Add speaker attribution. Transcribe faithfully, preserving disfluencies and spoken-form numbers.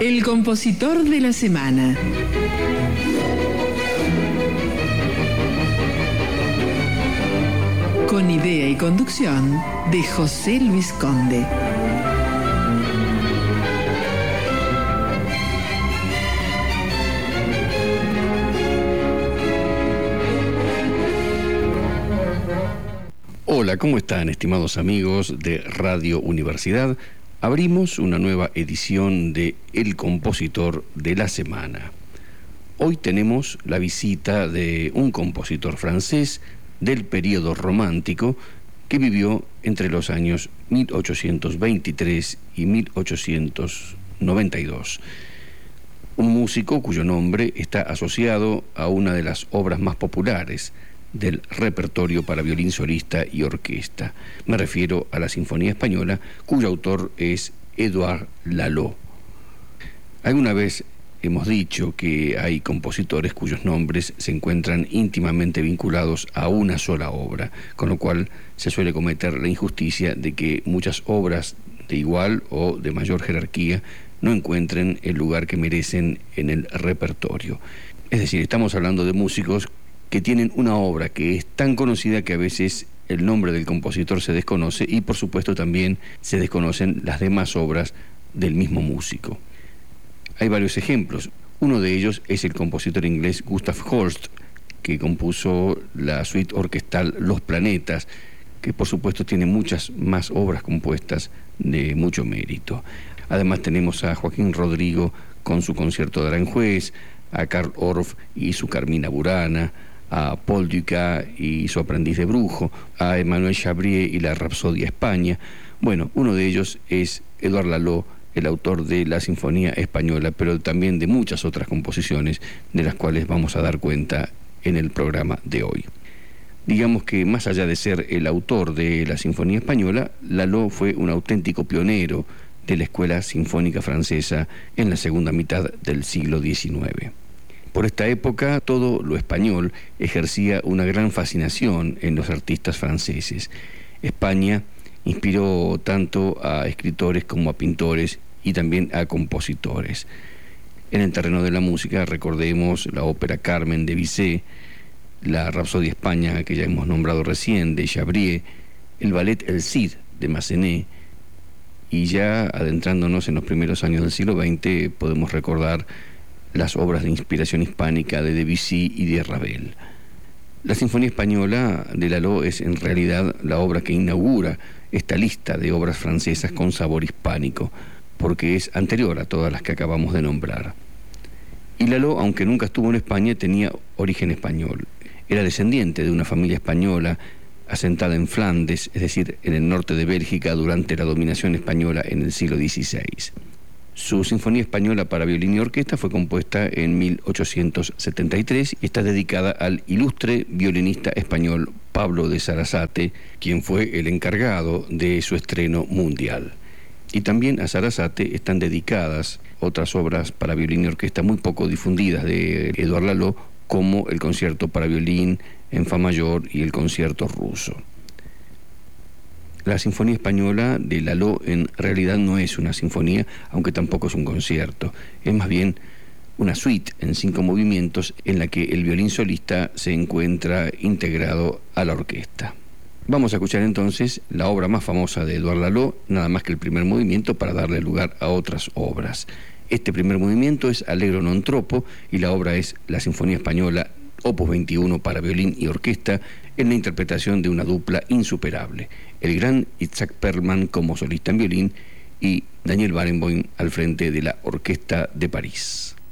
Speaker 1: El compositor de la semana. Con idea y conducción de José Luis Conde.
Speaker 2: Hola, ¿cómo están, estimados amigos de Radio Universidad? Abrimos una nueva edición de El Compositor de la Semana. Hoy tenemos la visita de un compositor francés del período romántico que vivió entre los años mil ochocientos veintitrés y mil ochocientos noventa y dos. Un músico cuyo nombre está asociado a una de las obras más populares del repertorio para violín solista y orquesta. Me refiero a la Sinfonía Española, cuyo autor es Édouard Lalo. Alguna vez hemos dicho que hay compositores cuyos nombres se encuentran íntimamente vinculados a una sola obra, con lo cual se suele cometer la injusticia de que muchas obras de igual o de mayor jerarquía no encuentren el lugar que merecen en el repertorio. Es decir, estamos hablando de músicos que tienen una obra que es tan conocida que a veces el nombre del compositor se desconoce y por supuesto también se desconocen las demás obras del mismo músico. Hay varios ejemplos. Uno de ellos es el compositor inglés Gustav Holst, que compuso la suite orquestal Los Planetas, que por supuesto tiene muchas más obras compuestas de mucho mérito. Además tenemos a Joaquín Rodrigo con su concierto de Aranjuez, a Carl Orff y su Carmina Burana, a Paul Dukas y su Aprendiz de Brujo, a Emmanuel Chabrier y la Rapsodia España. Bueno, uno de ellos es Édouard Lalo, el autor de la Sinfonía Española, pero también de muchas otras composiciones de las cuales vamos a dar cuenta en el programa de hoy. Digamos que más allá de ser el autor de la Sinfonía Española, Lalo fue un auténtico pionero de la escuela sinfónica francesa en la segunda mitad del siglo diecinueve. Por esta época, todo lo español ejercía una gran fascinación en los artistas franceses. España inspiró tanto a escritores como a pintores y también a compositores. En el terreno de la música, recordemos la ópera Carmen de Bizet, la Rapsodia España, que ya hemos nombrado recién, de Chabrier, el ballet El Cid, de Massenet, y ya adentrándonos en los primeros años del siglo veinte, podemos recordar las obras de inspiración hispánica de Debussy y de Ravel. La Sinfonía Española de Lalo es en realidad la obra que inaugura esta lista de obras francesas con sabor hispánico, porque es anterior a todas las que acabamos de nombrar. Y Lalo, aunque nunca estuvo en España, tenía origen español. Era descendiente de una familia española asentada en Flandes, es decir, en el norte de Bélgica, durante la dominación española en el siglo dieciséis. Su Sinfonía Española para violín y orquesta fue compuesta en mil ochocientos setenta y tres y está dedicada al ilustre violinista español Pablo de Sarasate, quien fue el encargado de su estreno mundial. Y también a Sarasate están dedicadas otras obras para violín y orquesta muy poco difundidas de Édouard Lalo, como el concierto para violín en fa mayor y el concierto ruso. La Sinfonía Española de Lalo en realidad no es una sinfonía, aunque tampoco es un concierto. Es más bien una suite en cinco movimientos en la que el violín solista se encuentra integrado a la orquesta. Vamos a escuchar entonces la obra más famosa de Édouard Lalo, nada más que el primer movimiento, para darle lugar a otras obras. Este primer movimiento es Allegro non troppo y la obra es la Sinfonía Española Opus veintiuno para violín y orquesta, en la interpretación de una dupla insuperable, el gran Itzhak Perlman como solista en violín y Daniel Barenboim al frente de la Orquesta de París.